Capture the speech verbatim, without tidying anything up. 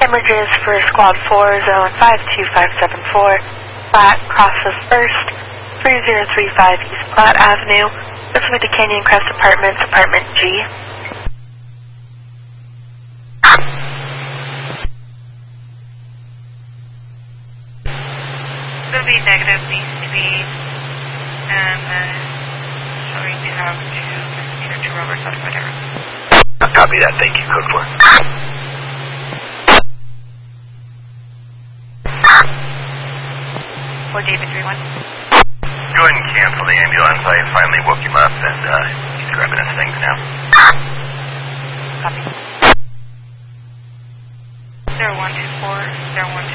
Images for Squad four, Zone five two five seven four, Platte, crosses first, three zero three five East Platte Avenue. This will be the Canyon Crest Apartments, Apartment G. Will be negative needs to be, and uh, showing to have two passenger to Robert South Madera. Copy that, thank you, code four. For David three one. Go ahead and cancel the ambulance. I finally woke him up and uh, he's grabbing his things now. Copy. zero one two four, zero one